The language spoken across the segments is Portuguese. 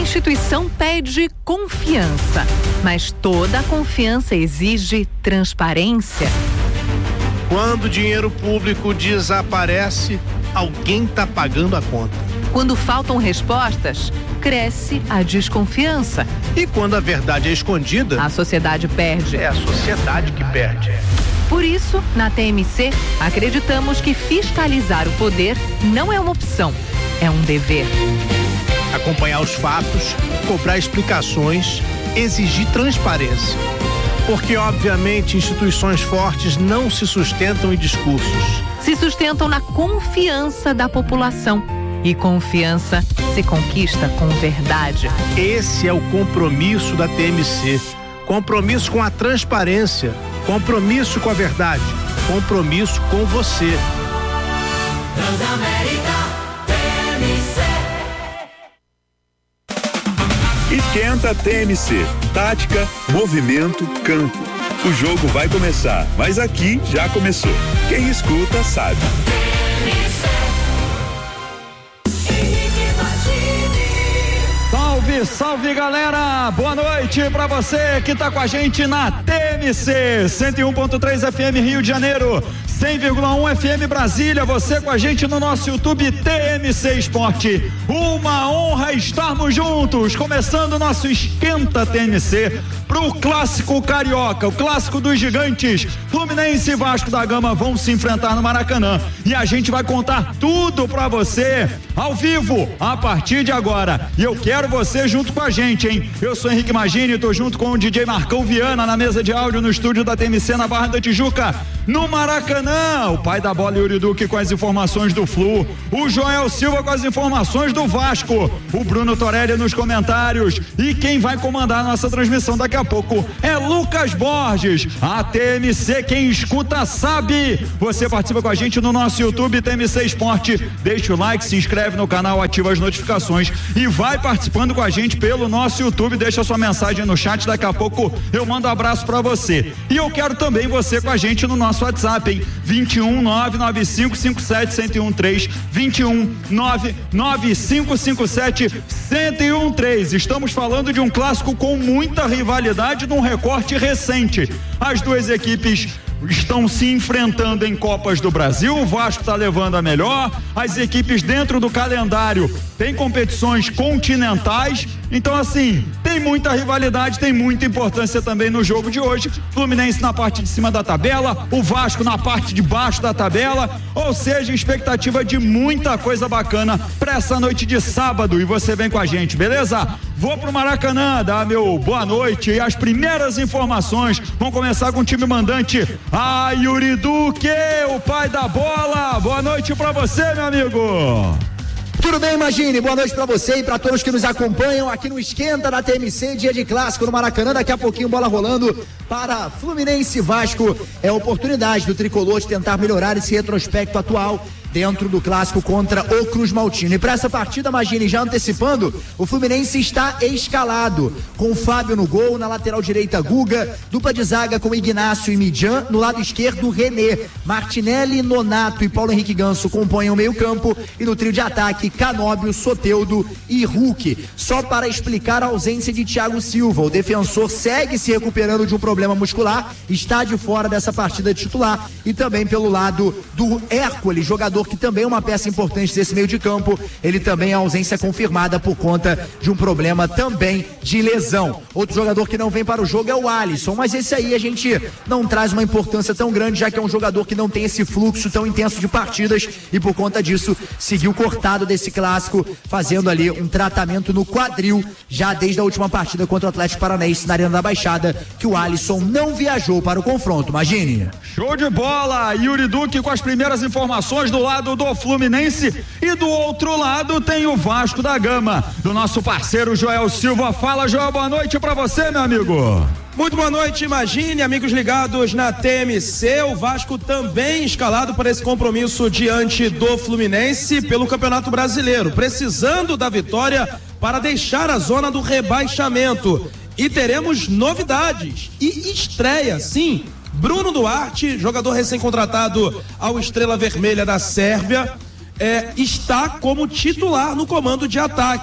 instituição pede confiança, mas toda confiança exige transparência. Quando o dinheiro público desaparece, alguém está pagando a conta. Quando faltam respostas, cresce a desconfiança. E quando a verdade é escondida, a sociedade perde. É a sociedade que perde. Por isso, na TMC, acreditamos que fiscalizar o poder não é uma opção, é um dever. Acompanhar os fatos, cobrar explicações, exigir transparência. Porque, obviamente, instituições fortes não se sustentam em discursos. Se sustentam na confiança da população. E confiança se conquista com verdade. Esse é o compromisso da TMC. Compromisso com a transparência. Compromisso com a verdade. Compromisso com você. Transamérica TMC. Esquenta TMC. Tática, movimento, campo. O jogo vai começar, mas aqui já começou. Quem escuta sabe. Salve, salve galera! Boa noite pra você que tá com a gente na TMC 101.3 FM Rio de Janeiro, 100,1 FM Brasília, você com a gente no nosso YouTube TMC Esporte. Uma honra estarmos juntos, começando o nosso Esquenta TMC pro clássico carioca, o clássico dos gigantes. Fluminense e Vasco da Gama vão se enfrentar no Maracanã e a gente vai contar tudo pra você ao vivo a partir de agora. E eu quero você junto com a gente, hein? Eu sou Henrique Magini, tô junto com o DJ Marcão Viana na mesa de áudio no estúdio da TMC na Barra da Tijuca, no Maracanã. O pai da bola, Yuri Duque, com as informações do Flu, o Joel Silva com as informações do Vasco, o Bruno Torelli nos comentários, e quem vai comandar a nossa transmissão daqui a pouco é Lucas Borges. A TMC, quem escuta sabe. Você participa com a gente no nosso YouTube TMC Esporte, deixa o like, se inscreve no canal, ativa as notificações e vai participando com a gente pelo nosso YouTube, deixa sua mensagem no chat, daqui a pouco eu mando um abraço pra você. E eu quero também você com a gente no nosso WhatsApp, hein? 21-99557-1013, 21-99557-1013. Estamos falando de um clássico com muita rivalidade num recorte recente. As duas equipes estão se enfrentando em Copas do Brasil, o Vasco está levando a melhor, as equipes dentro do calendário têm competições continentais, então assim, tem muita rivalidade, tem muita importância também no jogo de hoje. Fluminense na parte de cima da tabela, o Vasco na parte de baixo da tabela, ou seja, expectativa de muita coisa bacana para essa noite de sábado, e você vem com a gente, beleza? Vou pro Maracanã dar meu boa noite e as primeiras informações vão começar com o time mandante, Yuri Duque, o pai da bola. Boa noite pra você, meu amigo. Tudo bem, Imagine? Boa noite pra você e pra todos que nos acompanham aqui no Esquenta da TMC, dia de clássico no Maracanã. Daqui a pouquinho bola rolando para Fluminense e Vasco. É a oportunidade do tricolor de tentar melhorar esse retrospecto atual dentro do clássico contra o Cruz Maltino. E para essa partida, Magini, já antecipando, o Fluminense está escalado, com o Fábio no gol, na lateral direita Guga, dupla de zaga com Ignácio e Midjan, no lado esquerdo René, Martinelli, Nonato e Paulo Henrique Ganso compõem o meio campo, e no trio de ataque Canóbio, Soteldo e Hulk. Só para explicar a ausência de Thiago Silva, o defensor segue se recuperando de um problema muscular, está de fora dessa partida titular, e também pelo lado do Hércules, jogador que também é uma peça importante desse meio de campo, ele também é ausência confirmada por conta de um problema também de lesão. Outro jogador que não vem para o jogo é o Alisson, mas esse aí a gente não traz uma importância tão grande, já que é um jogador que não tem esse fluxo tão intenso de partidas e por conta disso seguiu cortado desse clássico, fazendo ali um tratamento no quadril, já desde a última partida contra o Atlético Paranaense na Arena da Baixada, que o Alisson não viajou para o confronto. Imagine. Show de bola, Yuri Duque com as primeiras informações do lado do Fluminense, e do outro lado tem o Vasco da Gama, do nosso parceiro Joel Silva. Fala, Joel, boa noite pra você, meu amigo. Muito boa noite, Imagine, amigos ligados na TMC. O Vasco também escalado para esse compromisso diante do Fluminense pelo Campeonato Brasileiro, precisando da vitória para deixar a zona do rebaixamento. E teremos novidades e estreia, sim. Bruno Duarte, jogador recém-contratado ao Estrela Vermelha da Sérvia, está como titular no comando de ataque.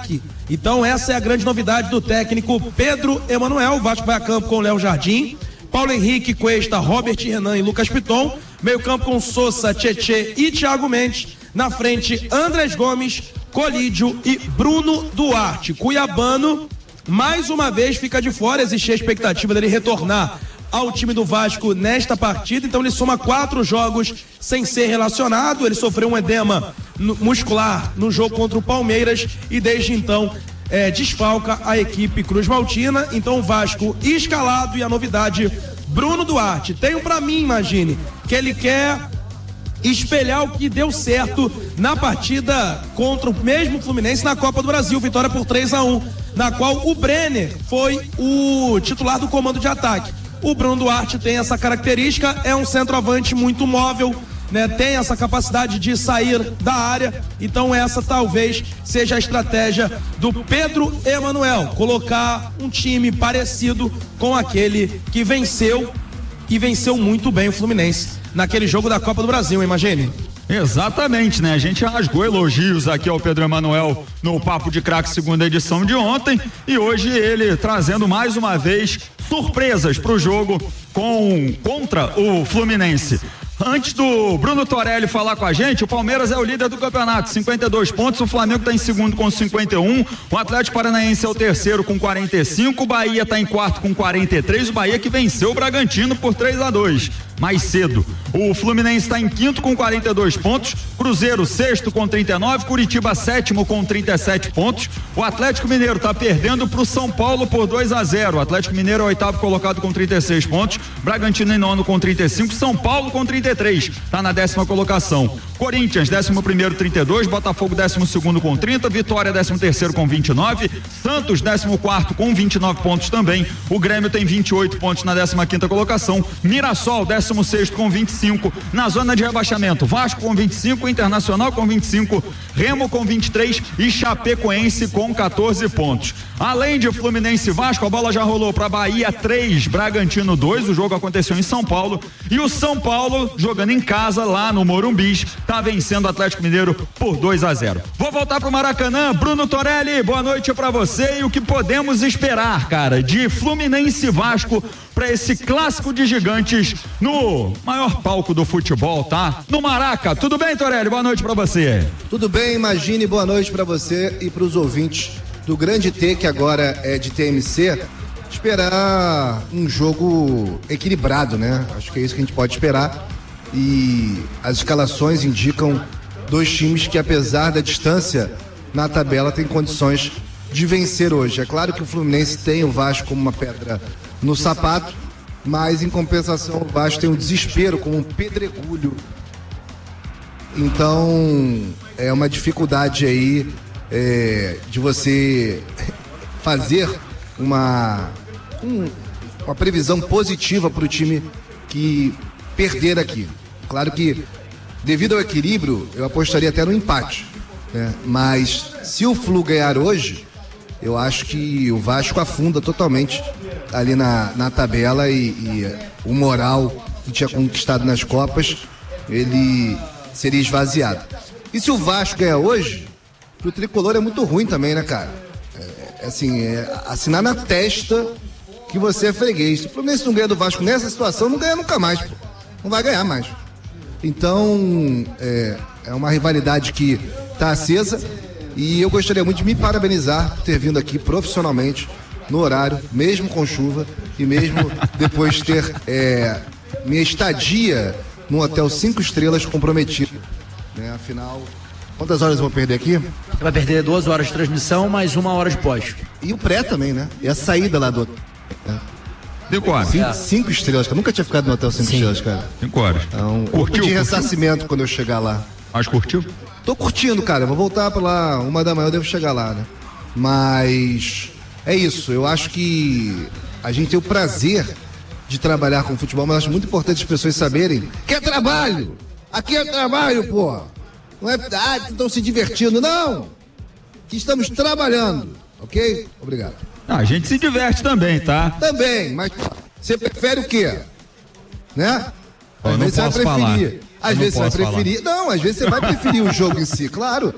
Então essa é a grande novidade do técnico Pedro Emanuel. O Vasco vai a campo com Léo Jardim, Paulo Henrique, Cuesta, Robert Renan e Lucas Piton. Meio campo com Sousa, Tietê e Thiago Mendes. Na frente, Andrés Gomes, Colídio e Bruno Duarte. Cuiabano, mais uma vez, fica de fora. Existe a expectativa dele retornar ao time do Vasco nesta partida. Então ele soma 4 jogos sem ser relacionado. Ele sofreu um edema muscular no jogo contra o Palmeiras e desde então desfalca a equipe Cruz Maltina. Então o Vasco escalado e a novidade, Bruno Duarte. Tenho pra mim, imagine, que ele quer espelhar o que deu certo na partida contra o mesmo Fluminense na Copa do Brasil, vitória por 3-1, na qual o Brenner foi o titular do comando de ataque. O Bruno Duarte tem essa característica, é um centroavante muito móvel, né? Tem essa capacidade de sair da área, então essa talvez seja a estratégia do Pedro Emanuel, colocar um time parecido com aquele que venceu e venceu muito bem o Fluminense naquele jogo da Copa do Brasil, imagine. Exatamente, né? A gente rasgou elogios aqui ao Pedro Emanuel no Papo de Craque segunda edição de ontem e hoje ele trazendo mais uma vez surpresas pro jogo contra o Fluminense. Antes do Bruno Torelli falar com a gente, o Palmeiras é o líder do campeonato, 52 pontos, o Flamengo está em segundo com 51, o Atlético Paranaense é o terceiro com 45, o Bahia está em quarto com 43, o Bahia que venceu o Bragantino por 3-2, mais cedo. O Fluminense está em quinto com 42 pontos, Cruzeiro sexto com 39, Curitiba sétimo com 37 pontos, o Atlético Mineiro está perdendo para o São Paulo por 2-0, o Atlético Mineiro é o oitavo colocado com 36 pontos, Bragantino em nono com 35, São Paulo com 33, está na 10ª colocação. Corinthians, 11º, 32, Botafogo, 12º com 30, Vitória, 13º com 29, Santos, 14º com 29 pontos também, o Grêmio tem 28 pontos na 15ª colocação, Mirassol, 16º com 25, na zona de rebaixamento, Vasco com 25, Internacional com 25, Remo com 23 e Chapecoense com 14 pontos. Além de Fluminense e Vasco, a bola já rolou para Bahia 3, Bragantino 2, o jogo aconteceu em São Paulo e o São Paulo, jogando em casa lá no Morumbis, tá vencendo o Atlético Mineiro por 2-0. Vou voltar pro Maracanã. Bruno Torelli, boa noite pra você e o que podemos esperar, cara, de Fluminense e Vasco para esse clássico de gigantes no maior palco do futebol, tá? No Maraca. Tudo bem, Torelli? Boa noite pra você. Tudo bem, imagine, boa noite pra você e pros ouvintes do Grande T, que agora é de TMC. Esperar um jogo equilibrado, né? Acho que é isso que a gente pode esperar. E as escalações indicam dois times que, apesar da distância na tabela, têm condições de vencer hoje. É claro que o Fluminense tem o Vasco como uma pedra no sapato, mas em compensação o Vasco tem um desespero como um pedregulho. Então é uma dificuldade aí de você fazer uma previsão positiva para o time que perder aqui. Claro que, devido ao equilíbrio, eu apostaria até no empate, né? Mas se o Flu ganhar hoje, eu acho que o Vasco afunda totalmente ali na tabela e o moral que tinha conquistado nas Copas, ele seria esvaziado. E se o Vasco ganhar hoje, pro tricolor é muito ruim também, né, cara? Assinar na testa que você é freguês. Se o Fluminense não ganha do Vasco nessa situação, não ganha nunca mais, pô. Não vai ganhar mais. Então, é uma rivalidade que está acesa e eu gostaria muito de me parabenizar por ter vindo aqui profissionalmente no horário, mesmo com chuva e mesmo depois de ter minha estadia num hotel 5 estrelas comprometido, né? Afinal, quantas horas eu vou perder aqui? Você vai perder 2 horas de transmissão, mais 1 hora de pós. E o pré também, né? E a saída lá do hotel. Deu quase. 5 estrelas, cara. Nunca tinha ficado no hotel 5 estrelas, cara. 5 horas. Então, curtiu de ressarcimento quando eu chegar lá. Mas curtiu? Tô curtindo, cara. Eu vou voltar pra lá 1 da manhã, eu devo chegar lá, né? Mas é isso. Eu acho que a gente tem o prazer de trabalhar com futebol, mas acho muito importante as pessoas saberem que é trabalho. Aqui é trabalho, pô. Não é que estão se divertindo, não. Que estamos trabalhando, ok? Obrigado. A gente se diverte também, tá? Também, mas você prefere o quê? Né? Às vezes você vai preferir. Às vezes você vai preferir. Não, às vezes você vai preferir o jogo em si, claro.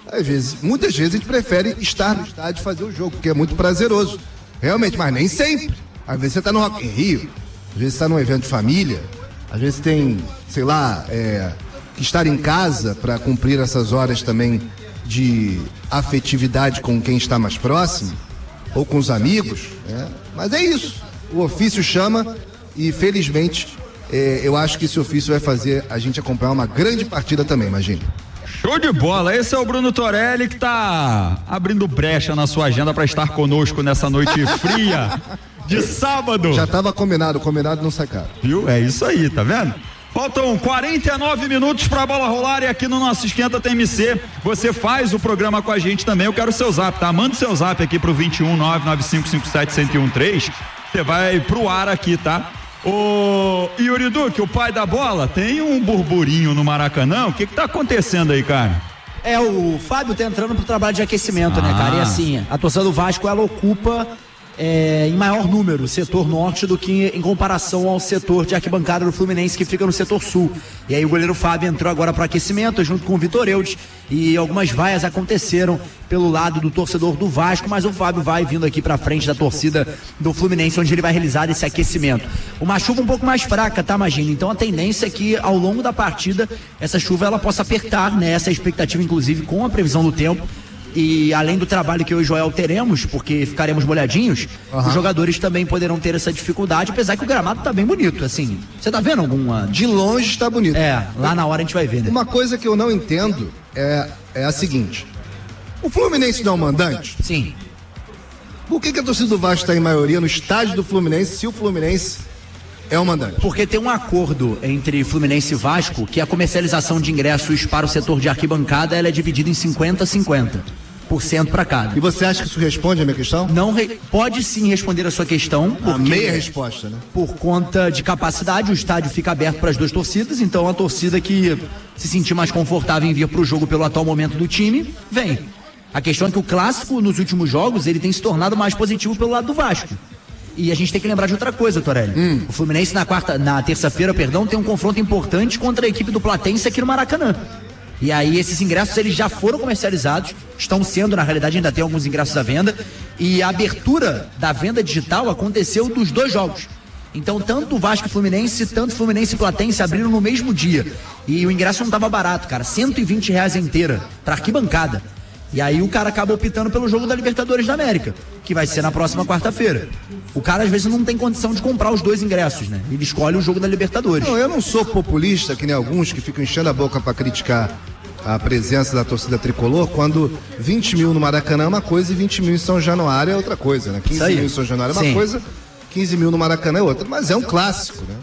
Muitas vezes a gente prefere estar no estádio e fazer o jogo, porque é muito prazeroso. Realmente, mas nem sempre. Às vezes você está no Rock in Rio, às vezes você está num evento de família, às vezes tem, sei lá, que estar em casa para cumprir essas horas também de afetividade com quem está mais próximo, ou com os amigos, Mas é isso. O ofício chama e, felizmente, eu acho que esse ofício vai fazer a gente acompanhar uma grande partida também, imagina. Show de bola, esse é o Bruno Torelli que tá abrindo brecha na sua agenda para estar conosco nessa noite fria de sábado. Já tava combinado não sai caro. Viu? É isso aí, tá vendo? Faltam 49 minutos pra bola rolar e aqui no nosso Esquenta TMC você faz o programa com a gente também. Eu quero o seu zap, tá? Manda o seu zap aqui pro 21995571013. Você vai pro ar aqui, tá? Ô Yuri Duque, o pai da bola, tem um burburinho no Maracanã, o que tá acontecendo aí, cara? O Fábio tá entrando pro trabalho de aquecimento, né, cara? E assim, a torcida do Vasco, ela ocupa em maior número o setor norte do que em comparação ao setor de arquibancada do Fluminense, que fica no setor sul. E aí o goleiro Fábio entrou agora para aquecimento junto com o Vitor Eudes, e algumas vaias aconteceram pelo lado do torcedor do Vasco, mas o Fábio vai vindo aqui para frente da torcida do Fluminense, onde ele vai realizar esse aquecimento. Uma chuva um pouco mais fraca, tá, Magina? Então a tendência é que ao longo da partida essa chuva ela possa apertar, né? Essa é a expectativa, inclusive, com a previsão do tempo. E além do trabalho que eu e o Joel teremos, porque ficaremos molhadinhos, os jogadores também poderão ter essa dificuldade, apesar que o gramado tá bem bonito, assim. Você tá vendo alguma... De longe está bonito. Lá na hora a gente vai ver, né? Uma coisa que eu não entendo é a seguinte: o Fluminense não é um mandante? Sim. Por que a torcida do Vasco está em maioria no estádio do Fluminense se o Fluminense é um mandante? Porque tem um acordo entre Fluminense e Vasco que a comercialização de ingressos para o setor de arquibancada ela é dividida em 50-50% para cada. E você acha que isso responde a minha questão? Não, pode sim responder a sua questão. A meia resposta, né? Por conta de capacidade, o estádio fica aberto para as duas torcidas, então a torcida que se sentir mais confortável em vir para o jogo pelo atual momento do time, vem. A questão é que o clássico nos últimos jogos ele tem se tornado mais positivo pelo lado do Vasco. E a gente tem que lembrar de outra coisa, Torelli. O Fluminense na terça-feira, tem um confronto importante contra a equipe do Platense aqui no Maracanã. E aí esses ingressos eles já foram comercializados, estão sendo, na realidade ainda tem alguns ingressos à venda, e a abertura da venda digital aconteceu dos dois jogos. Então tanto o Vasco e Fluminense, tanto Fluminense e Platense abriram no mesmo dia. E o ingresso não estava barato, cara, R$120 inteira para arquibancada. E aí o cara acaba optando pelo jogo da Libertadores da América, que vai ser na próxima quarta-feira. O cara às vezes não tem condição de comprar os dois ingressos, né? Ele escolhe o jogo da Libertadores. Não, eu não sou populista, que nem alguns que ficam enchendo a boca para criticar a presença da torcida tricolor, quando 20 mil no Maracanã é uma coisa e 20 mil em São Januário é outra coisa, né? 15 mil em São Januário é uma coisa, 15 mil no Maracanã é outra. Mas é um clássico, né?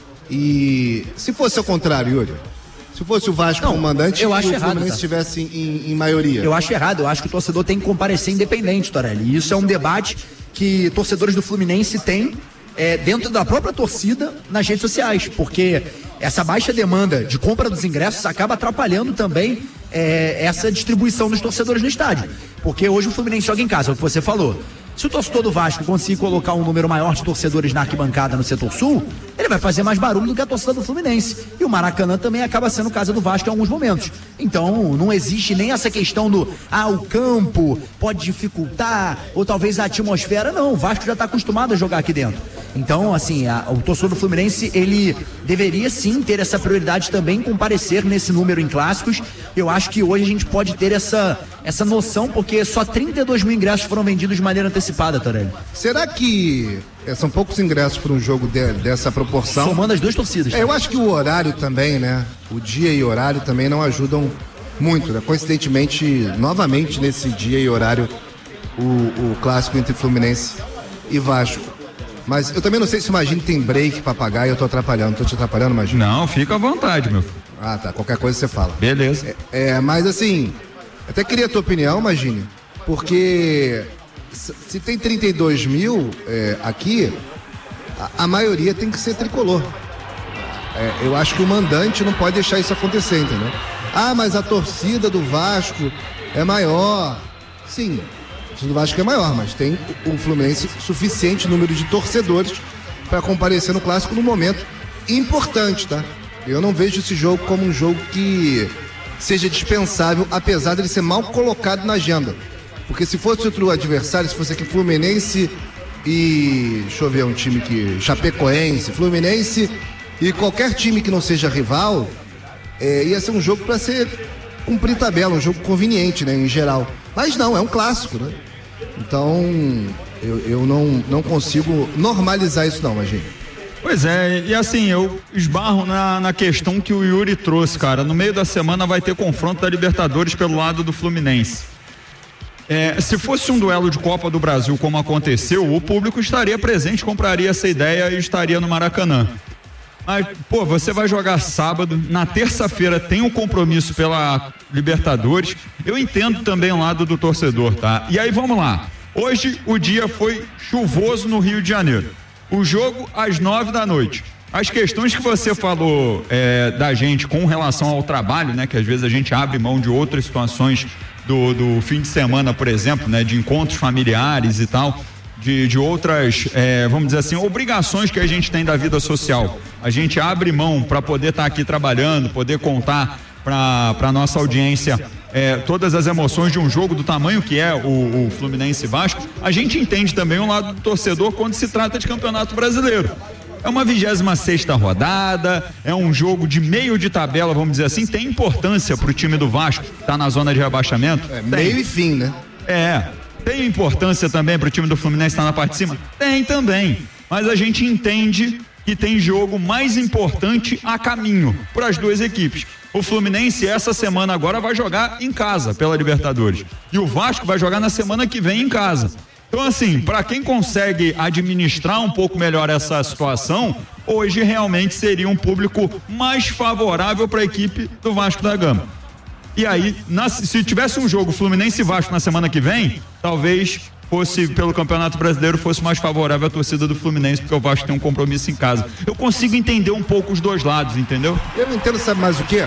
E se fosse ao contrário, Yuri? Se fosse o Vasco como mandante e o Fluminense estivesse em maioria? Eu acho errado, eu acho que o torcedor tem que comparecer independente, Torelli. E isso é um debate que torcedores do Fluminense têm dentro da própria torcida nas redes sociais, porque essa baixa demanda de compra dos ingressos acaba atrapalhando também essa distribuição dos torcedores no estádio. Porque hoje o Fluminense joga em casa, é o que você falou. Se o torcedor do Vasco conseguir colocar um número maior de torcedores na arquibancada no setor sul, ele vai fazer mais barulho do que a torcida do Fluminense. E o Maracanã também acaba sendo casa do Vasco em alguns momentos. Então, não existe nem essa questão do, o campo pode dificultar, ou talvez a atmosfera. Não, o Vasco já está acostumado a jogar aqui dentro. Então, assim, o torcedor do Fluminense, ele deveria sim ter essa prioridade também, comparecer nesse número em clássicos. Eu acho que hoje a gente pode ter essa noção, porque só 32 mil ingressos foram vendidos de maneira antecipada, Torelli. Será que são poucos ingressos para um jogo dessa proporção? Somando as duas torcidas. Eu acho que o horário também, né? O dia e horário também não ajudam muito, né? Coincidentemente, novamente nesse dia e horário, o clássico entre Fluminense e Vasco. Mas eu também não sei se o Magini tem break pra pagar e eu tô atrapalhando. Tô te atrapalhando, Magini? Não, fica à vontade, meu filho. Ah, tá. Qualquer coisa você fala. Beleza. Mas assim, até queria a tua opinião, Magini, porque se tem 32 mil aqui, a maioria tem que ser tricolor. Eu acho que o mandante não pode deixar isso acontecer, entendeu? Mas a torcida do Vasco é maior. Sim, a torcida do Vasco é maior, mas tem o Fluminense suficiente número de torcedores para comparecer no clássico num momento importante, tá? Eu não vejo esse jogo como um jogo que seja dispensável, apesar dele ser mal colocado na agenda. Porque se fosse outro adversário, se fosse aqui Fluminense e, deixa eu ver, um time que, Chapecoense, Fluminense e qualquer time que não seja rival, ia ser um jogo para ser cumprir tabela, um jogo conveniente, né, em geral. Mas não, é um clássico, né? Então, eu não consigo normalizar isso não, Magini. Pois é, e assim, eu esbarro na questão que o Yuri trouxe, cara. No meio da semana vai ter confronto da Libertadores pelo lado do Fluminense. Se fosse um duelo de Copa do Brasil como aconteceu, o público estaria presente, compraria essa ideia e estaria no Maracanã. Mas, pô, você vai jogar sábado, na terça-feira tem um compromisso pela Libertadores. Eu entendo também o lado do torcedor, tá? E aí vamos lá. Hoje o dia foi chuvoso no Rio de Janeiro. O jogo às 9h. As questões que você falou da gente com relação ao trabalho, né? Que às vezes a gente abre mão de outras situações do fim de semana, por exemplo, né? De encontros familiares e tal, de outras, vamos dizer assim, obrigações que a gente tem da vida social. A gente abre mão para poder estar aqui trabalhando, poder contar para nossa audiência todas as emoções de um jogo do tamanho que é o Fluminense Vasco. A gente entende também o lado do torcedor quando se trata de Campeonato Brasileiro. É uma 26ª rodada, é um jogo de meio de tabela, vamos dizer assim, tem importância pro time do Vasco, que tá na zona de rebaixamento. Meio e fim, né? Tem importância também pro time do Fluminense estar na parte de cima? Tem também, mas a gente entende que tem jogo mais importante a caminho para as duas equipes. O Fluminense essa semana agora vai jogar em casa pela Libertadores e o Vasco vai jogar na semana que vem em casa. Então, assim, para quem consegue administrar um pouco melhor essa situação, hoje realmente seria um público mais favorável para a equipe do Vasco da Gama. E aí, se tivesse um jogo Fluminense e Vasco na semana que vem, talvez fosse, pelo Campeonato Brasileiro, fosse mais favorável à torcida do Fluminense, porque o Vasco tem um compromisso em casa. Eu consigo entender um pouco os dois lados, entendeu? Eu não entendo, sabe mais o quê?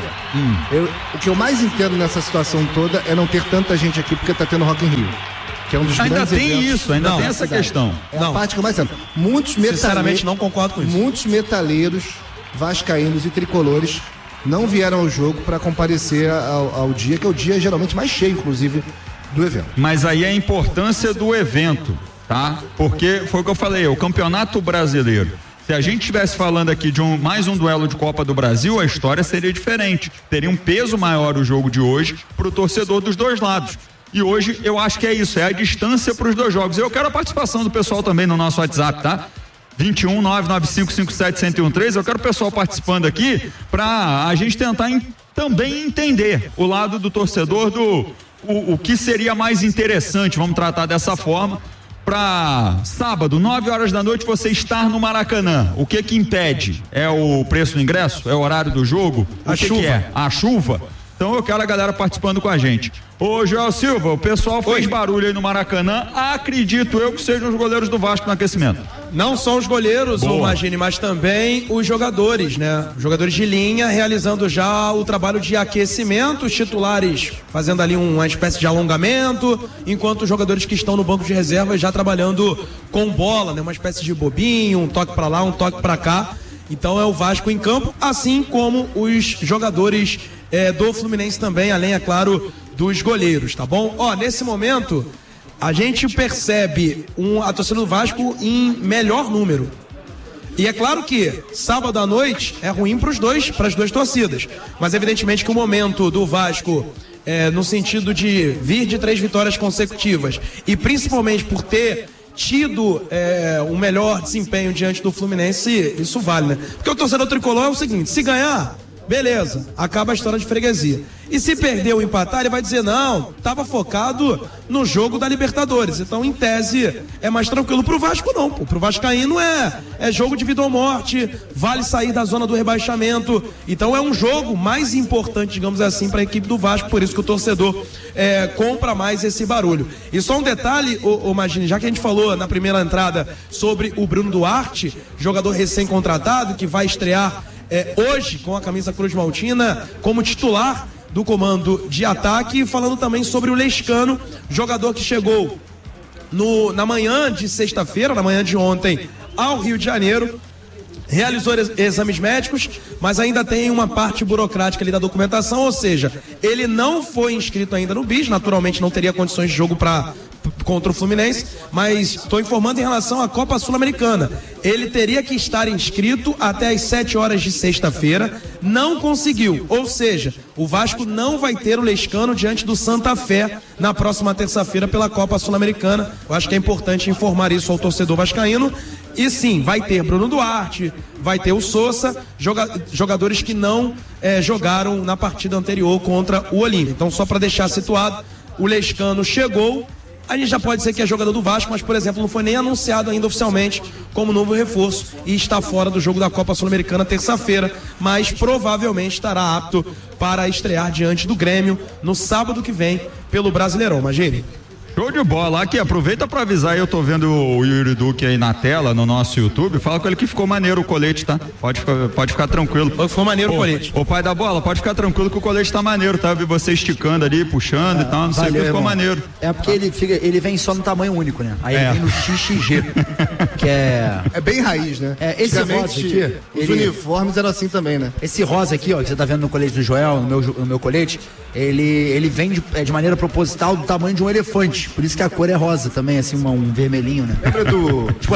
O que eu mais entendo nessa situação toda é não ter tanta gente aqui, porque tá tendo Rock in Rio. Que é um dos ainda tem eventos. Isso, ainda tem essa questão. É a parte que eu mais entendo. Sinceramente, não concordo com isso. Muitos metaleiros, vascaínos e tricolores não vieram ao jogo para comparecer ao dia, que é o dia geralmente mais cheio, inclusive, do evento. Mas aí é a importância do evento, tá? Porque foi o que eu falei, o Campeonato Brasileiro. Se a gente estivesse falando aqui de mais um duelo de Copa do Brasil, a história seria diferente. Teria um peso maior o jogo de hoje pro torcedor dos dois lados. E hoje eu acho que é isso, é a distância para os dois jogos. Eu quero a participação do pessoal também no nosso WhatsApp, tá? 21-995-57-1013. Eu quero o pessoal participando aqui para a gente tentar também entender o lado do torcedor o que seria mais interessante, vamos tratar dessa forma, para sábado, 9h você estar no Maracanã. O que impede? É o preço do ingresso? É o horário do jogo? O que é? A chuva? Então eu quero a galera participando com a gente. Ô Joel Silva, o pessoal fez barulho aí no Maracanã, acredito eu que sejam os goleiros do Vasco no aquecimento. Não só os goleiros, Magini, mas também os jogadores, né? Os jogadores de linha realizando já o trabalho de aquecimento, os titulares fazendo ali uma espécie de alongamento, enquanto os jogadores que estão no banco de reservas já trabalhando com bola, né? Uma espécie de bobinho, um toque pra lá, um toque pra cá. Então é o Vasco em campo, assim como os jogadores do Fluminense também, além, é claro, dos goleiros, tá bom? Nesse momento, a gente percebe a torcida do Vasco em melhor número. E é claro que sábado à noite é ruim para as duas torcidas. Mas evidentemente que o momento do Vasco, no sentido de vir de 3 vitórias consecutivas, e principalmente por ter tido um melhor desempenho diante do Fluminense, isso vale, né? Porque o torcedor tricolor é o seguinte: se ganhar, beleza, acaba a história de freguesia. E se perder ou empatar, ele vai dizer, não, estava focado no jogo da Libertadores. Então, em tese, é mais tranquilo. Pro Vasco, não. Pro Vascaíno é jogo de vida ou morte, vale sair da zona do rebaixamento. Então, é um jogo mais importante, digamos assim, para a equipe do Vasco. Por isso que o torcedor compra mais esse barulho. E só um detalhe, Magini, já que a gente falou na primeira entrada sobre o Bruno Duarte, jogador recém-contratado, que vai estrear hoje com a camisa Cruz Maltina como titular do comando de ataque, falando também sobre o Lescano, jogador que chegou na manhã de sexta-feira, na manhã de ontem, ao Rio de Janeiro, realizou exames médicos, mas ainda tem uma parte burocrática ali da documentação, ou seja, ele não foi inscrito ainda no BIS, naturalmente não teria condições de jogo contra o Fluminense, mas estou informando em relação à Copa Sul-Americana. Ele teria que estar inscrito até às 7 horas de sexta-feira, não conseguiu, ou seja, o Vasco não vai ter o Lescano diante do Santa Fé na próxima terça-feira pela Copa Sul-Americana. Eu acho que é importante informar isso ao torcedor vascaíno. E sim, vai ter Bruno Duarte, vai ter o Sousa, jogadores que não jogaram na partida anterior contra o Olímpia. Então, só para deixar situado, o Lescano chegou. A gente já pode dizer que é jogador do Vasco, mas, por exemplo, não foi nem anunciado ainda oficialmente como novo reforço e está fora do jogo da Copa Sul-Americana terça-feira, mas provavelmente estará apto para estrear diante do Grêmio no sábado que vem pelo Brasileirão. Imagine. Show de bola. Aqui, aproveita pra avisar aí, eu tô vendo o Yuri Duque aí na tela, no nosso YouTube, fala com ele que ficou maneiro o colete, tá? Pode ficar tranquilo. Ficou maneiro o colete. Ô pai da bola, pode ficar tranquilo que o colete tá maneiro, tá? Eu vi você esticando ali, puxando e tal, não sei o que, ficou maneiro. É porque ele vem só no tamanho único, né? Aí ele vem no XXG, que é... É bem raiz, né? Esse rosa aqui... Os uniformes eram assim também, né? Esse rosa aqui, ó, que você tá vendo no colete do Joel, no meu colete, ele vem de maneira proposital do tamanho de um elefante. Por isso que a cor é rosa também, assim, um vermelhinho, né? Lembra do... Tipo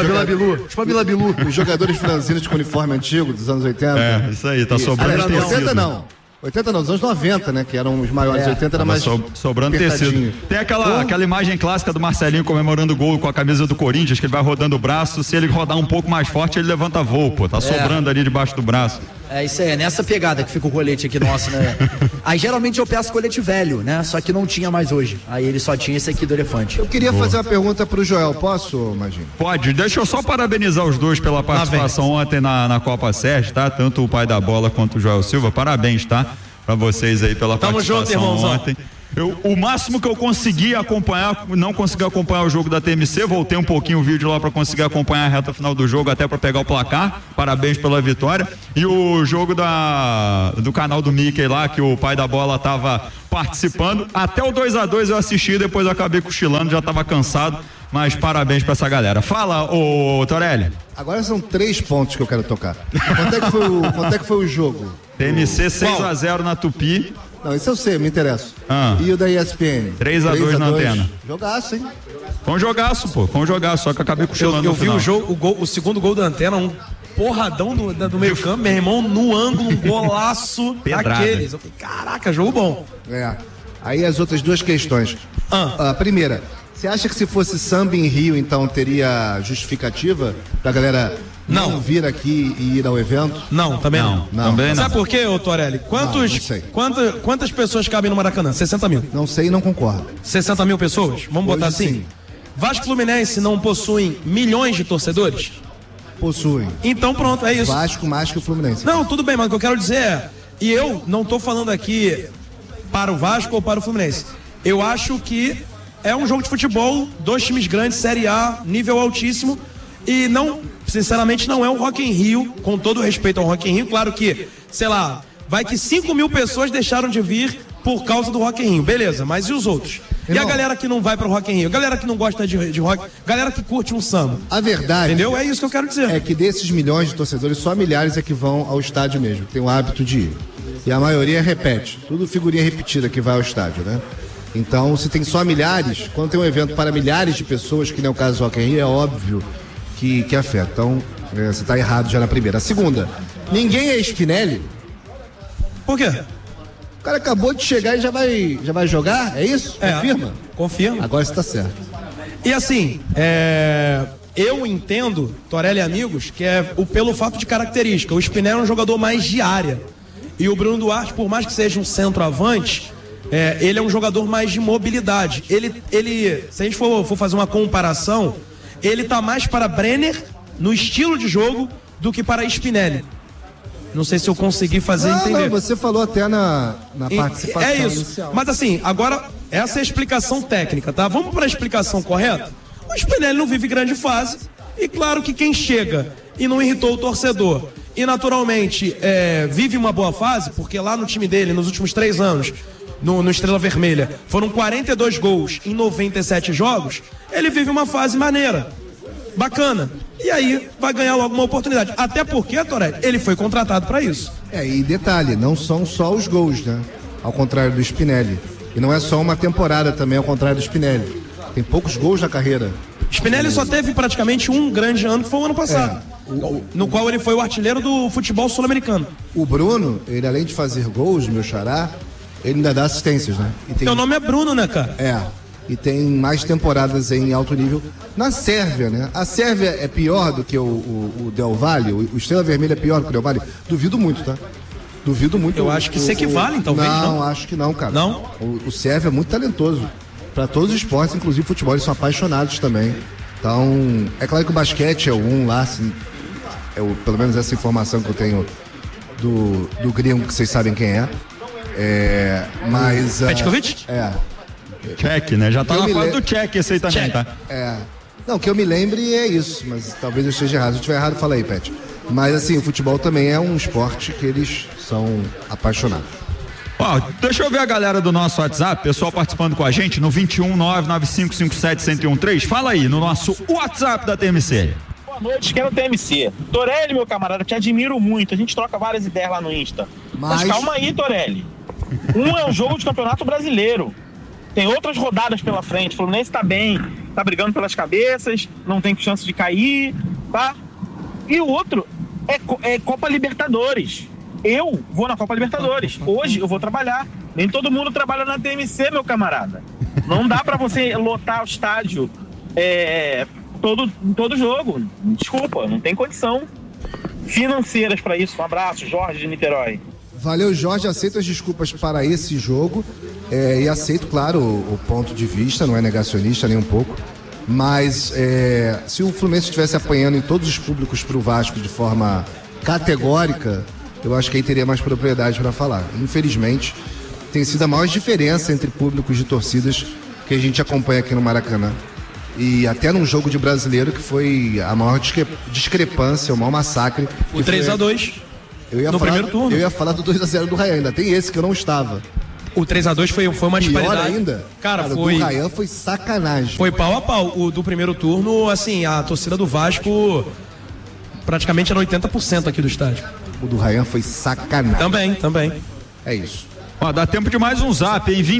a Vila Bilu. Os jogadores franzinos com uniforme antigo dos anos 80. É, isso aí, tá sobrando tecido. 80 não. 80 não, dos anos 90, né? Que eram os maiores. 80 era mais sobrando tecido. Tem aquela imagem clássica do Marcelinho comemorando o gol com a camisa do Corinthians, que ele vai rodando o braço, se ele rodar um pouco mais forte, ele levanta voo, pô. Tá sobrando ali debaixo do braço. É isso aí, é nessa pegada que fica o colete aqui nosso, né? Aí geralmente eu peço colete velho, né? Só que não tinha mais hoje. Aí ele só tinha esse aqui do elefante. Eu queria fazer uma pergunta pro Joel, posso, Magino? Pode, deixa eu só parabenizar os dois pela participação ontem na Copa Sérgio, tá? Tanto o pai da bola quanto o Joel Silva, parabéns, tá? Pra vocês aí pela participação ontem. O máximo que eu consegui acompanhar, não consegui acompanhar o jogo da TMC, voltei um pouquinho o vídeo lá para conseguir acompanhar a reta final do jogo, até para pegar o placar. Parabéns pela vitória. E o jogo do canal do Mickey lá, que o pai da bola tava participando, até o 2-2 eu assisti, depois eu acabei cochilando, já tava cansado, mas parabéns pra essa galera. Fala, ô Torelli. Agora são 3 pontos que eu quero tocar. Quanto é que foi o jogo? TMC 6-0 na Tupi. Não, isso eu sei, me interessa. E o da ESPN? 3-2 na antena. Jogaço, hein? Foi um jogaço, pô. Foi um jogaço, só que eu acabei cochilando. Eu vi o jogo, o segundo gol da antena, um porradão do meio campo, meu irmão, no ângulo, um golaço daqueles. Eu falei, caraca, jogo bom. Aí as outras duas questões. A primeira, você acha que se fosse samba em Rio, então teria justificativa pra galera não vir aqui e ir ao evento? Não, também não. Também não. Sabe por quê, ô Torelli? Quantas pessoas cabem no Maracanã? 60 mil. Não sei e não concordo. 60 mil pessoas? Vamos botar assim? Sim. Vasco e Fluminense não possuem milhões de torcedores? Possuem. Então pronto, é isso. Vasco mais que o Fluminense. Não, tudo bem, mas o que eu quero dizer é, e eu não tô falando aqui para o Vasco ou para o Fluminense. Eu acho que é um jogo de futebol, 2 times grandes, Série A, nível altíssimo, e não, sinceramente, não é um Rock in Rio, com todo respeito ao Rock in Rio, claro que, sei lá, vai que 5 mil pessoas deixaram de vir por causa do Rock in Rio, beleza, mas e os outros? E a galera que não vai pro Rock in Rio? A galera que não gosta de rock? Galera que curte um samba? A verdade... Entendeu? É isso que eu quero dizer. É que desses milhões de torcedores, só milhares é que vão ao estádio mesmo, tem o hábito de ir. E a maioria repete, tudo figurinha repetida que vai ao estádio, né? Então, se tem só milhares, quando tem um evento para milhares de pessoas, que nem é o caso do Rock in Rio, é óbvio que afeta. Então, você está errado já na primeira. A segunda, ninguém é Spinelli. Por quê? O cara acabou de chegar e já vai jogar? É isso? Confirma? Confirma. Agora você está certo. E assim, eu entendo, Torelli e amigos, que é pelo fato de característica. O Spinelli é um jogador mais de área. E o Bruno Duarte, por mais que seja um centroavante, ele é um jogador mais de mobilidade. Ele se a gente for fazer uma comparação, ele tá mais para Brenner no estilo de jogo do que para Spinelli. Não sei se eu consegui fazer entender. Não, você falou até na participação É isso. inicial. Mas assim, agora, essa é a explicação técnica, tá? Vamos para a explicação correta? O Spinelli não vive grande fase. E claro que quem chega e não irritou o torcedor e naturalmente vive uma boa fase, porque lá no time dele, nos últimos 3 anos, no Estrela Vermelha, foram 42 gols em 97 jogos, ele vive uma fase maneira, bacana. e aí vai ganhar logo uma oportunidade. Até porque, Torelli, ele foi contratado para isso. E detalhe, não são só os gols, né? Ao contrário do Spinelli. E não é só uma temporada também, ao contrário do Spinelli. Tem poucos gols na carreira. Spinelli só teve praticamente um grande ano, que foi o ano passado. No qual ele foi o artilheiro do futebol sul-americano. O Bruno, ele além de fazer gols, meu xará, ele ainda dá assistências, né? Teu nome é Bruno, né, cara? E tem mais temporadas em alto nível. Na Sérvia, né? A Sérvia é pior do que o Del Valle? O Estrela Vermelha é pior do que o Del Valle? Duvido muito, tá? Duvido muito. Eu acho que se equivalem, talvez. Não, acho que não, cara. Não? O Sérvia é muito talentoso. Para todos os esportes, inclusive futebol, eles são apaixonados também. Então, é claro que o basquete é o lá, assim, pelo menos essa informação que eu tenho do gringo, que vocês sabem quem é. Mas. Petkovic? Check, né? Já tá na fase do check esse aí também, tá? Não, que eu me lembre é isso, mas talvez eu esteja errado. Se eu estiver errado, fala aí, Pet. Mas assim, o futebol também é um esporte que eles são apaixonados. Deixa eu ver a galera do nosso WhatsApp, pessoal participando com a gente no 21995571013. Fala aí no nosso WhatsApp da TMC. Boa noite, quero TMC. Torelli, meu camarada, te admiro muito. A gente troca várias ideias lá no Insta. Mas calma aí, Torelli. É um jogo de campeonato brasileiro. Tem outras rodadas pela frente. O Fluminense tá bem, tá brigando pelas cabeças, não tem chance de cair, tá? E o outro é Copa Libertadores. Eu vou na Copa Libertadores. Hoje eu vou trabalhar. Nem todo mundo trabalha na TMC, meu camarada. Não dá pra você lotar o estádio todo jogo. Desculpa, não tem condição financeiras pra isso. Um abraço, Jorge de Niterói. Valeu, Jorge. Aceito as desculpas para esse jogo. E aceito, claro, o ponto de vista, não é negacionista nem um pouco. Mas se o Fluminense estivesse apanhando em todos os públicos pro Vasco de forma categórica, eu acho que aí teria mais propriedade para falar. Infelizmente, tem sido a maior diferença entre públicos de torcidas que a gente acompanha aqui no Maracanã. E até num jogo de brasileiro que foi a maior discrepância, o maior massacre. O 3-2 primeiro turno. Eu ia falar do 2-0 do Ryan, ainda tem esse que eu não estava. O 3-2 foi uma disparidade. Pior ainda? Cara, foi... O do Ryan foi sacanagem. Foi pau a pau. O do primeiro turno, assim, a torcida do Vasco praticamente era 80% aqui do estádio. O do Ryan foi sacanagem. Também. É isso. Dá tempo de mais um zap, hein?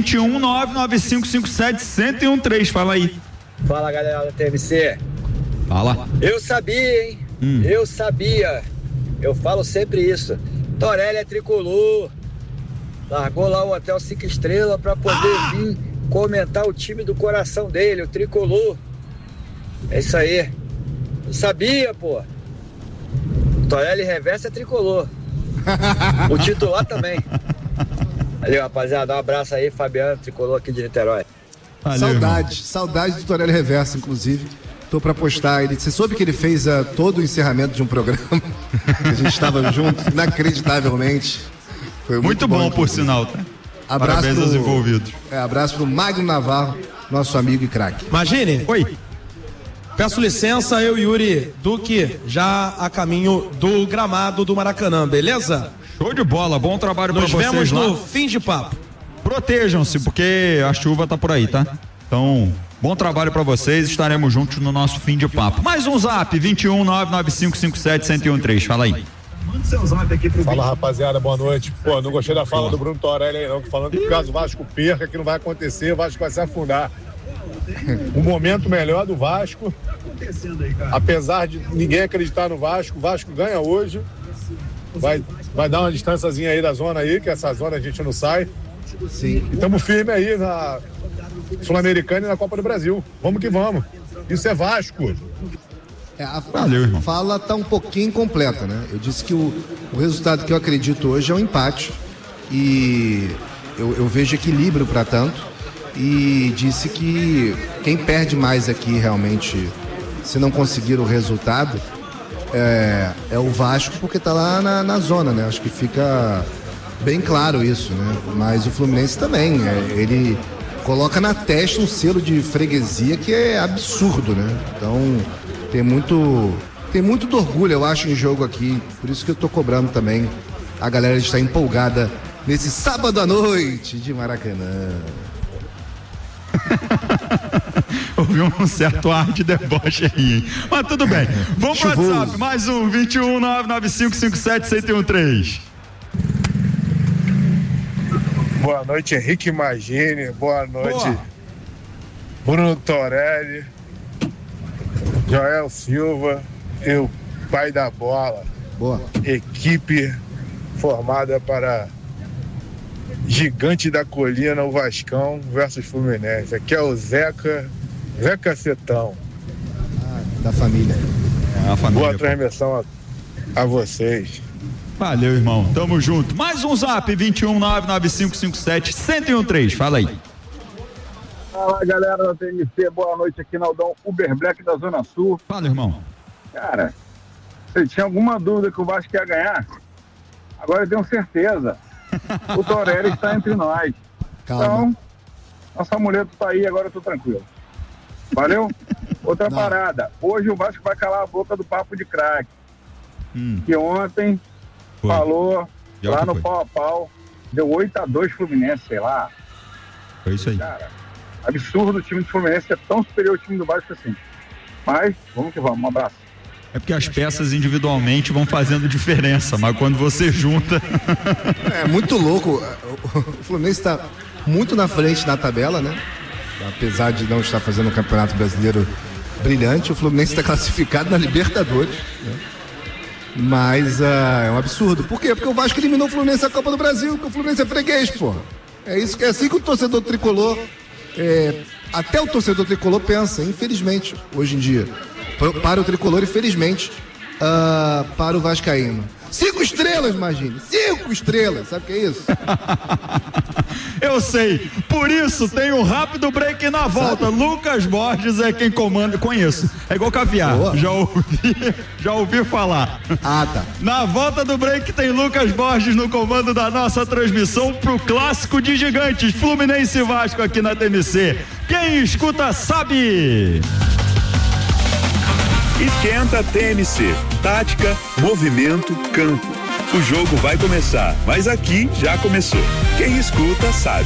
21995571013. Fala aí. Fala, galera da TMC. Fala. Eu sabia, hein? Eu sabia. Eu falo sempre isso. Torelli é tricolor. Largou lá o Hotel 5 Estrelas pra poder vir comentar o time do coração dele, o tricolor. É isso aí. Eu sabia, pô. Torelli Reverso é tricolor. O titular também. Valeu, rapaziada. Um abraço aí, Fabiano, tricolor aqui de Niterói. Valeu, saudade do Torelli Reverso, inclusive. Tô pra postar ele. Você soube que ele fez todo o encerramento de um programa? A gente estava junto, inacreditavelmente. Foi muito bom, por sinal, tá? Parabéns aos envolvidos. Abraço pro Magno Navarro, nosso amigo e craque. Imagine. Oi. Peço licença, eu e Yuri Duque, já a caminho do gramado do Maracanã, beleza? Show de bola, bom trabalho pra vocês. Nos vemos no fim de papo. Protejam-se, porque a chuva tá por aí, tá? Então, bom trabalho pra vocês, estaremos juntos no nosso fim de papo. Mais um zap, 21995571013, fala aí. Fala, rapaziada, boa noite. Pô, não gostei da fala do Bruno Torelli aí não, falando que caso o Vasco perca, que não vai acontecer, o Vasco vai se afundar. O momento melhor do Vasco, apesar de ninguém acreditar no Vasco, o Vasco ganha hoje, vai dar uma distânciazinha aí da zona aí, que essa zona a gente não sai. Sim. E estamos firmes aí na Sul-Americana e na Copa do Brasil. Vamos que vamos. Isso é Vasco. A fala tá um pouquinho incompleta, né? Eu disse que o resultado que eu acredito hoje é um empate e eu vejo equilíbrio para tanto. E disse que quem perde mais aqui realmente, se não conseguir o resultado, é o Vasco, porque tá lá na zona, né? Acho que fica bem claro isso, né? Mas o Fluminense também, ele coloca na testa um selo de freguesia que é absurdo, né? Então tem muito do orgulho, eu acho, em jogo aqui. Por isso que eu tô cobrando também a galera de estar empolgada nesse sábado à noite de Maracanã. Ouvi um certo ar de deboche aí, hein? Mas tudo bem. Vamos pro WhatsApp, mais um, 21-99557-1013. Boa noite, Henrique Magini. Boa noite, Bruno Torelli, Joel Silva e o pai da bola. Boa. Equipe formada para Gigante da Colina, o Vascão versus Fluminense. Aqui é o Zeca Cetão. Da família. A família. Boa transmissão a vocês. Valeu, irmão. Tamo junto. Mais um zap, 21-99557-1013. Fala aí. Fala, galera da TMC. Boa noite aqui, Naldão Uber Black da Zona Sul. Fala, irmão. Cara, você tinha alguma dúvida que o Vasco ia ganhar? Agora eu tenho certeza. O Torelli está entre nós. Calma. Então, nossa mulher tá aí, agora eu tô tranquilo. Valeu? Outra parada. Hoje o Vasco vai calar a boca do papo de craque. Que ontem falou lá no pau a pau, deu 8-2 Fluminense, sei lá. Foi isso aí. Cara, absurdo o time do Fluminense é tão superior ao time do Vasco assim. Mas, vamos que vamos, um abraço. É porque as peças individualmente vão fazendo diferença, mas quando você junta... É muito louco. O Fluminense está muito na frente na tabela, né? Apesar de não estar fazendo um campeonato brasileiro brilhante, o Fluminense está classificado na Libertadores, né? Mas é um absurdo. Por quê? Porque o Vasco eliminou o Fluminense da Copa do Brasil, porque o Fluminense é freguês, pô. É assim que o torcedor tricolor, até o torcedor tricolor pensa, infelizmente, hoje em dia. Para o tricolor e felizmente para o vascaíno. 5 estrelas, imagine. 5 estrelas, sabe o que é isso? Eu sei, por isso tem um rápido break na volta. Sabe? Lucas Borges é quem comanda, conheço. É igual caviar, já ouvi falar. Ah, tá. Na volta do break tem Lucas Borges no comando da nossa transmissão pro clássico de gigantes, Fluminense e Vasco aqui na TMC. Quem escuta sabe. Esquenta TMC. Tática, movimento, campo. O jogo vai começar, mas aqui já começou. Quem escuta sabe.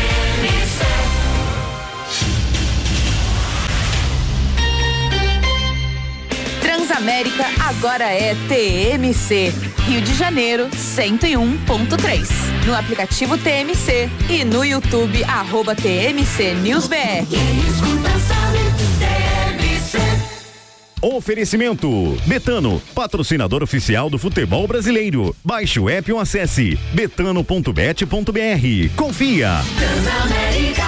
Transamérica agora é TMC. Rio de Janeiro 101.3. No aplicativo TMC e no YouTube @TMC NewsBR. Quem escuta sabe, TMC. Oferecimento Betano, patrocinador oficial do futebol brasileiro. Baixe o app ou acesse betano.bet.br. Confia. Transamérica,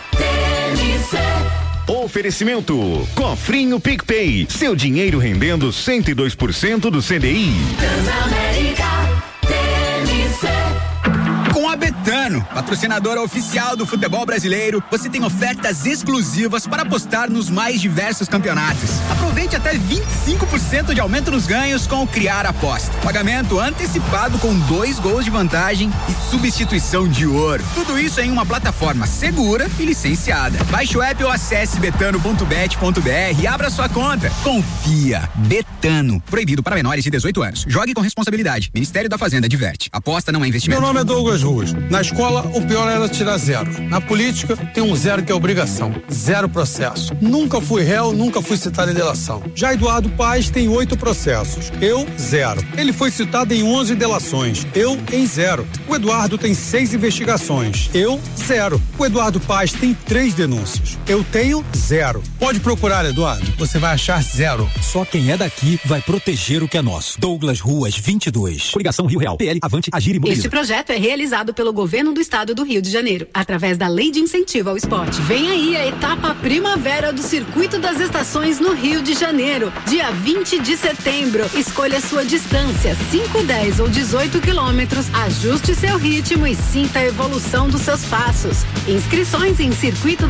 TMC. Oferecimento Cofrinho PicPay, seu dinheiro rendendo 102% do CDI. Transamérica, TMC. Com a Betano, patrocinadora oficial do futebol brasileiro, você tem ofertas exclusivas para apostar nos mais diversos campeonatos. Aproveite até 25% de aumento nos ganhos com o Criar Aposta. Pagamento antecipado com 2 gols de vantagem e substituição de ouro. Tudo isso em uma plataforma segura e licenciada. Baixe o app ou acesse betano.bet.br e abra sua conta. Confia. Betano. Proibido para menores de 18 anos. Jogue com responsabilidade. Ministério da Fazenda adverte. Aposta não é investimento. Meu nome é Douglas Ruas. Na escola, o pior era tirar 0. Na política, tem um 0 que é obrigação. 0 processo. Nunca fui réu, nunca fui citado em delação. Já Eduardo Paes tem 8 processos. Eu, 0. Ele foi citado em 11 delações. Eu, em 0. O Eduardo tem 6 investigações. Eu, 0. O Eduardo Paes tem 3 denúncias. Eu tenho 0. Pode procurar, Eduardo. Você vai achar 0. Só quem é daqui vai proteger o que é nosso. Douglas Ruas, 22. Coligação Rio Real. PL, Avante, Agir e Mobiliza. Este projeto é realizado pelo Governo do Estado do Rio de Janeiro, através da Lei de Incentivo ao Esporte. Vem aí a etapa primavera do Circuito das Estações no Rio de Janeiro, dia 20 de setembro. Escolha sua distância, 5, 10 ou 18 quilômetros, ajuste seu ritmo e sinta a evolução dos seus passos. Inscrições em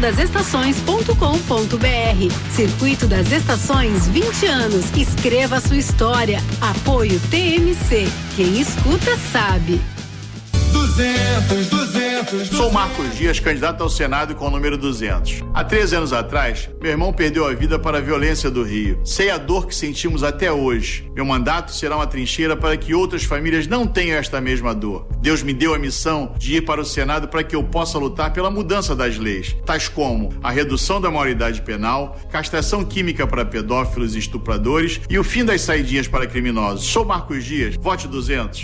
circuitodasestações.com.br. Circuito das Estações, 20 anos. Escreva a sua história. Apoio TMC. Quem escuta sabe. 200 Sou Marcos Dias, candidato ao Senado com o número 200. Há 13 anos atrás, meu irmão perdeu a vida para a violência do Rio. Sei a dor que sentimos até hoje. Meu mandato será uma trincheira para que outras famílias não tenham esta mesma dor. Deus me deu a missão de ir para o Senado para que eu possa lutar pela mudança das leis, tais como a redução da maioridade penal, castração química para pedófilos e estupradores e o fim das saidinhas para criminosos. Sou Marcos Dias, vote 200.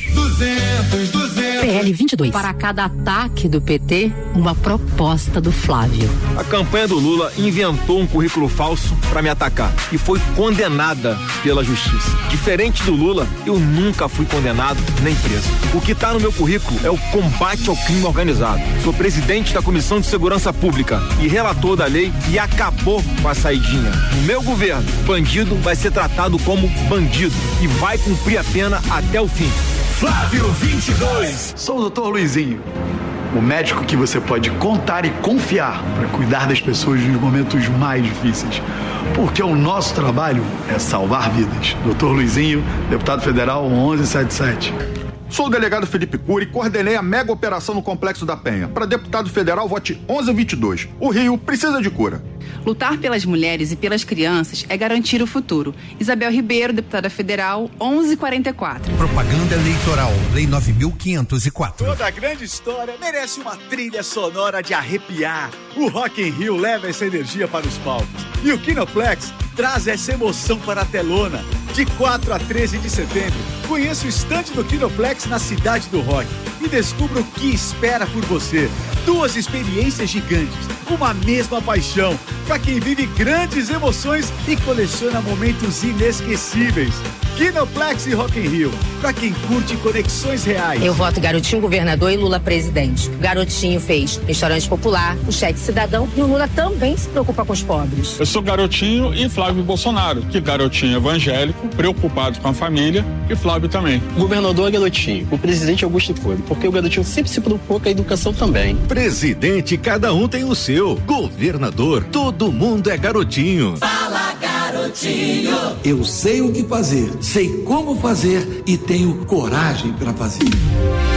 PL 22. Para cada ataque do PT, uma proposta do Flávio. A campanha do Lula inventou um currículo falso para me atacar e foi condenada pela justiça. Diferente do Lula, eu nunca fui condenado nem preso. O que está no meu currículo é o combate ao crime organizado. Sou presidente da Comissão de Segurança Pública e relator da lei que acabou com a saidinha. No meu governo, bandido vai ser tratado como bandido e vai cumprir a pena até o fim. Flávio 22. Sou o Dr. Luizinho, o médico que você pode contar e confiar para cuidar das pessoas nos momentos mais difíceis. Porque o nosso trabalho é salvar vidas. Dr. Luizinho, deputado federal 1177. Sou o delegado Felipe Cury e coordenei a mega operação no Complexo da Penha. Para deputado federal, vote 1122. O Rio precisa de cura. Lutar pelas mulheres e pelas crianças é garantir o futuro. Isabel Ribeiro, deputada federal, 1144. Propaganda eleitoral, Lei 9.504. Toda grande história merece uma trilha sonora de arrepiar. O Rock in Rio leva essa energia para os palcos. E o Kinoplex traz essa emoção para a telona. De 4 a 13 de setembro, conheça o estande do Kinoplex na Cidade do Rock e descubra o que espera por você. 2 experiências gigantes, uma mesma paixão, para quem vive grandes emoções e coleciona momentos inesquecíveis. Kinoplex e Rock in Rio, para quem curte conexões reais. Eu voto Garotinho governador e Lula presidente. Garotinho fez restaurante popular, o cheque cidadão e o Lula também se preocupa com os pobres. Eu sou Garotinho e Flávio Bolsonaro, que Garotinho evangélico, preocupado com a família, e Flávio também. O governador é Garotinho, o presidente é Augusto Cury, porque o Garotinho sempre se preocupou com a educação também. Presidente, cada um tem o seu. Governador, todo mundo é Garotinho. Fala, Garotinho. Eu sei o que fazer, sei como fazer e tenho coragem para fazer.